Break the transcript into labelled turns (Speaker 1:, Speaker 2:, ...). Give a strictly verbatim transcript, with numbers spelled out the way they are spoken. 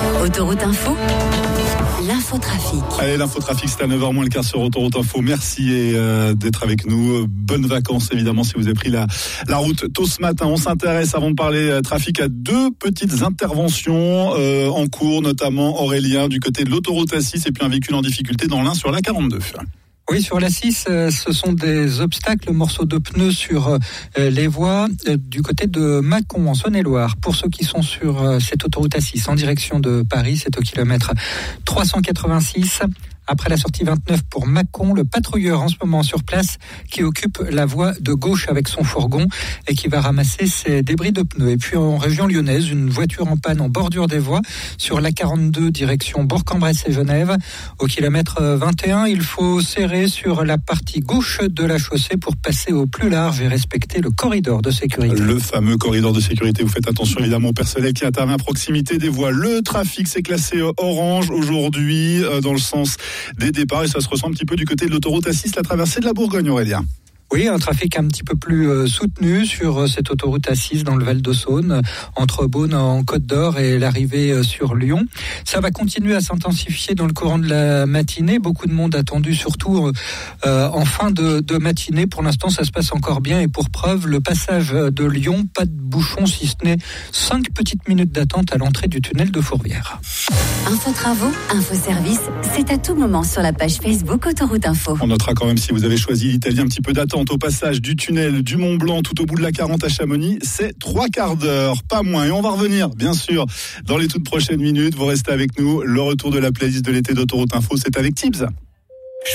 Speaker 1: Autoroute Info, l'infotrafic.
Speaker 2: Allez, l'infotrafic, c'est à neuf heures moins le quart sur Autoroute Info. Merci et, euh, d'être avec nous. Bonnes vacances, évidemment, si vous avez pris la, la route tôt ce matin. On s'intéresse, avant de parler euh, trafic, à deux petites interventions euh, en cours, notamment Aurélien, du côté de l'autoroute A six, et puis un véhicule en difficulté dans l'Ain sur la quarante-deux.
Speaker 3: Oui, sur l'A six, euh, ce sont des obstacles, morceaux de pneus sur euh, les voies euh, du côté de Mâcon, en Saône-et-Loire. Pour ceux qui sont sur euh, cette autoroute A six en direction de Paris, c'est au kilomètre trois cent quatre-vingt-six. Après la sortie vingt-neuf pour Mâcon, le patrouilleur en ce moment sur place qui occupe la voie de gauche avec son fourgon et qui va ramasser ses débris de pneus. Et puis en région lyonnaise, une voiture en panne en bordure des voies sur la quarante-deux direction Bourg-en-Bresse et Genève. Au kilomètre vingt et un, il faut serrer sur la partie gauche de la chaussée pour passer au plus large et respecter le corridor de sécurité.
Speaker 2: Le fameux corridor de sécurité. Vous faites attention évidemment au personnel qui intervient à proximité des voies. Le trafic s'est classé orange aujourd'hui dans le sens des départs, et ça se ressent un petit peu du côté de l'autoroute A six, la traversée de la Bourgogne, Aurélien.
Speaker 3: Oui, un trafic un petit peu plus euh, soutenu sur euh, cette autoroute A six dans le Val-de-Saône, euh, entre Beaune en Côte d'Or et l'arrivée euh, sur Lyon. Ça va continuer à s'intensifier dans le courant de la matinée. Beaucoup de monde attendu, surtout euh, en fin de, de matinée. Pour l'instant, ça se passe encore bien. Et pour preuve, le passage de Lyon, pas de bouchon, si ce n'est cinq petites minutes d'attente à l'entrée du tunnel de Fourvière.
Speaker 1: Info travaux, info service, c'est à tout moment sur la page Facebook Autoroute Info.
Speaker 2: On notera quand même, si vous avez choisi l'Italie, un petit peu d'attente au passage du tunnel du Mont Blanc tout au bout de la quarante à Chamonix, c'est trois quarts d'heure, pas moins. Et on va revenir, bien sûr, dans les toutes prochaines minutes. Vous restez avec nous. Le retour de la playlist de l'été d'Autoroute Info, c'est avec Tibbs.